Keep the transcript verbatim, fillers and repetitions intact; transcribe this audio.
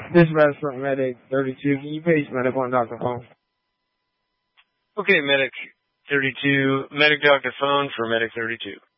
Dispatch from Medic thirty-two. Can you page Medic one Doctor Phone? Okay, Medic thirty-two. Medic Doctor Phone for Medic thirty-two.